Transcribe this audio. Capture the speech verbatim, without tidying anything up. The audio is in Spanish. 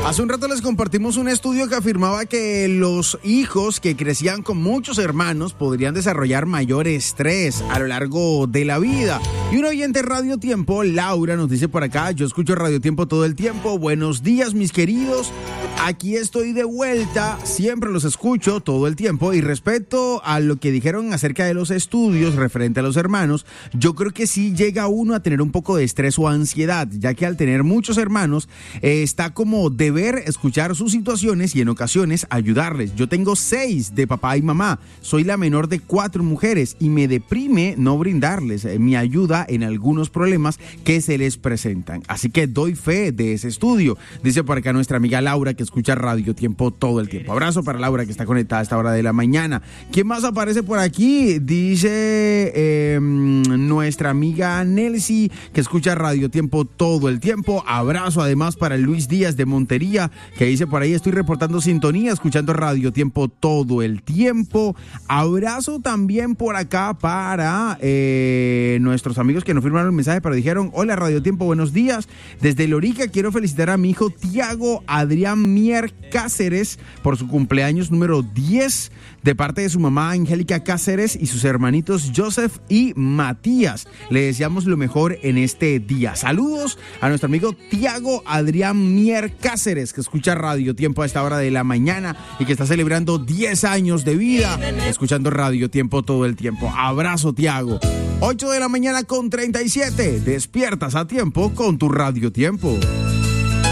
Hace un rato les compartimos un estudio que afirmaba que los hijos que crecían con muchos hermanos podrían desarrollar mayor estrés a lo largo de la vida. Y un oyente de Radio Tiempo, Laura, nos dice por acá: yo escucho Radio Tiempo todo el tiempo. Buenos días, mis queridos. Aquí estoy de vuelta. Siempre los escucho todo el tiempo. Y respecto a lo que dijeron acerca de los estudios referente a los hermanos, yo creo que sí llega uno a tener un poco de estrés o ansiedad, ya que al tener muchos hermanos eh, está como deber escuchar sus situaciones y en ocasiones ayudarles. Yo tengo seis de papá y mamá. Soy la menor de cuatro mujeres y me deprime no brindarles eh, mi ayuda en algunos problemas que se les presentan. Así que doy fe de ese estudio. Dice por acá nuestra amiga Laura, que escucha Radio Tiempo todo el tiempo. Abrazo para Laura, que está conectada a esta hora de la mañana. ¿Quién más aparece por aquí? Dice eh, nuestra amiga Nelcy, que escucha Radio Tiempo todo el tiempo. Abrazo además para Luis Díaz de Montería, que dice por ahí: estoy reportando sintonía, escuchando Radio Tiempo todo el tiempo. Abrazo también por acá para eh, nuestros amigos que nos firmaron el mensaje, pero dijeron: hola Radio Tiempo, buenos días. Desde Lorica quiero felicitar a mi hijo Tiago Adrián Mier Cáceres por su cumpleaños número diez, de parte de su mamá Angélica Cáceres y sus hermanitos Joseph y Matías. Le deseamos lo mejor en este día. Saludos a nuestro amigo Tiago Adrián Mier Cáceres, que escucha Radio Tiempo a esta hora de la mañana y que está celebrando diez años de vida escuchando Radio Tiempo todo el tiempo. Abrazo, Tiago. ocho de la mañana con treinta y siete. Despiertas a tiempo con tu Radio Tiempo.